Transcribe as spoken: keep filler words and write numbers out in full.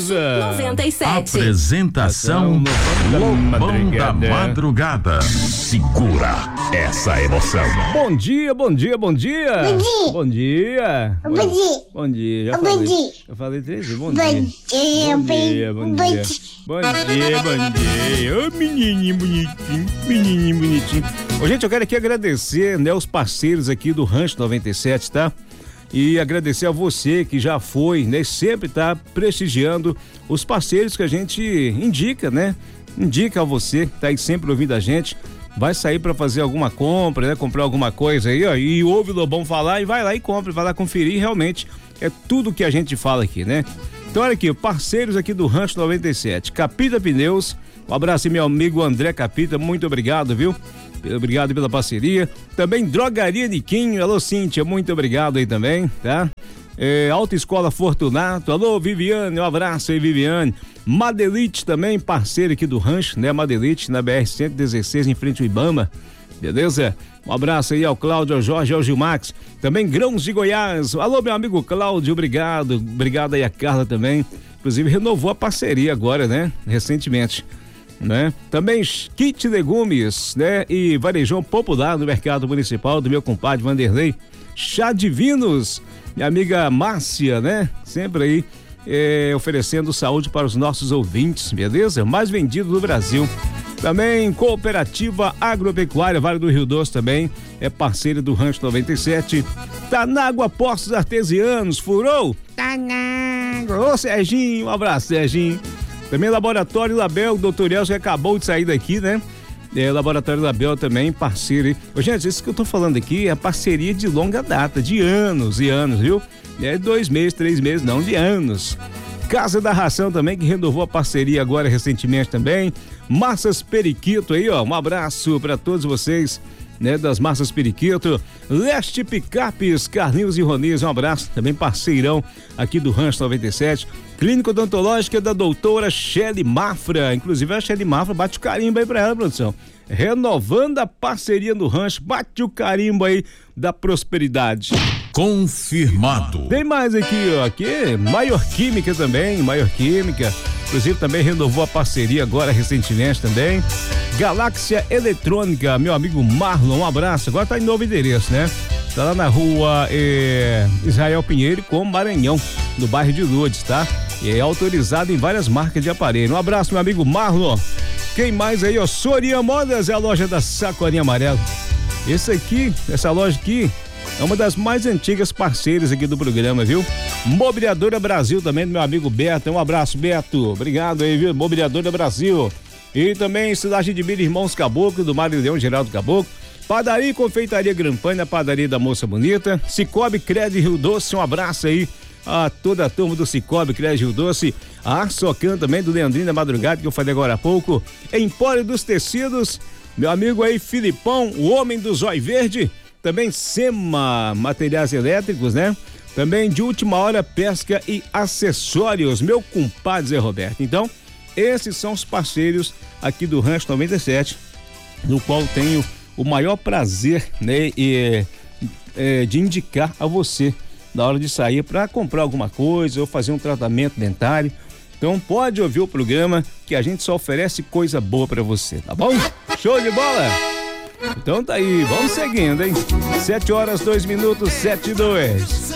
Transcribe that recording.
noventa e sete. Apresentação Lobão da Madrugada. Segura essa emoção. Bom dia, bom dia, bom dia. Bom dia. Bom dia. Bom dia. Bom dia. Já Bom falei. dia. Eu falei três vezes. Bom Bom dia. dia, Bom dia, bom bom dia. dia. Bom dia, bom dia. Ô, menininho bonitinho, menininho bonitinho. Ô, gente, eu quero aqui agradecer, né, os parceiros aqui do Rancho noventa e sete, tá? E agradecer a você que já foi, né, sempre tá prestigiando os parceiros que a gente indica, né? Indica a você que tá aí sempre ouvindo a gente. Vai sair para fazer alguma compra, né? Comprar alguma coisa aí, ó, e ouve o Lobão falar e vai lá e compra, vai lá conferir. Realmente é tudo que a gente fala aqui, né? Então olha aqui, parceiros aqui do Rancho noventa e sete, Capita Pneus. Um abraço aí, meu amigo André Capita, muito obrigado, viu? Obrigado pela parceria. Também Drogaria Niquinho, alô Cíntia, muito obrigado aí também, tá? É, Autoescola Fortunato, alô Viviane, um abraço aí, Viviane. Madelite também, parceiro aqui do rancho, né? Madelite na B R cento e dezesseis, em frente ao Ibama, beleza? Um abraço aí ao Cláudio, ao Jorge, ao Gilmax. Também Grãos de Goiás, alô meu amigo Cláudio, obrigado. Obrigado aí a Carla também, inclusive renovou a parceria agora, né? Recentemente, né? Também Kit Legumes, né? E Varejão Popular no Mercado Municipal do meu compadre Vanderlei. Chá Divinos, minha amiga Márcia, né? Sempre aí é, oferecendo saúde para os nossos ouvintes, beleza? Mais vendido do Brasil. Também Cooperativa Agropecuária Vale do Rio Doce também é parceira do Rancho noventa e sete. Tanágua Postos Artesianos, furou? Tanágua. Ô Serginho, um abraço, Serginho. Também Laboratório Label, doutor Elcio acabou de sair daqui, né? É, Laboratório Label também, parceiro. Ô, gente, isso que eu tô falando aqui é parceria de longa data, de anos e anos, viu? É dois meses, três meses, não, de anos. Casa da Ração também, que renovou a parceria agora recentemente também. Massas Periquito aí, ó, um abraço pra todos vocês, né, das Massas Periquito. Leste Picapes, Carlinhos e Roniz, um abraço, também parceirão aqui do Rancho noventa e sete. Clínica Odontológica da doutora Shelly Mafra, inclusive a Shelly Mafra, bate o carimbo aí pra ela, produção. Renovando a parceria no rancho, bate o carimbo aí da prosperidade. Confirmado. Tem mais aqui, ó, aqui, Maior Química também, Maior Química, inclusive também renovou a parceria agora recentemente também. Galáxia Eletrônica, meu amigo Marlon, um abraço, agora tá em novo endereço, né? Tá lá na rua é, Israel Pinheiro com Maranhão, no bairro de Lourdes, tá? E é autorizado em várias marcas de aparelho. Um abraço, meu amigo Marlon. Quem mais aí, ó? Soria Modas é a loja da Sacolinha Amarela. Esse aqui, essa loja aqui, é uma das mais antigas parceiras aqui do programa, viu? Mobiliadora Brasil também, do meu amigo Beto. Um abraço, Beto. Obrigado aí, viu? Mobiliadora Brasil. E também Cidade de Mira, Irmãos Caboclo, do Mário Leão, Geraldo Caboclo. Padaria e Confeitaria Grampanha, Padaria da Moça Bonita. Cicobi Cred Rio Doce, um abraço aí a toda a turma do Cicobi Cred Rio Doce. A Arsocan também, do Leandrinho da Madrugada, que eu falei agora há pouco. Empório dos Tecidos, meu amigo aí Filipão, o homem do Zóio Verde. Também Sema Materiais Elétricos, né? Também de última hora pesca e acessórios, meu compadre Zé Roberto. Então, esses são os parceiros aqui do Rancho noventa e sete, no qual tenho o maior prazer, né, e, é, de indicar a você na hora de sair para comprar alguma coisa ou fazer um tratamento dentário. Então pode ouvir o programa que a gente só oferece coisa boa para você, tá bom? Show de bola? Então tá aí, vamos seguindo, hein? Sete horas, dois minutos, sete e dois.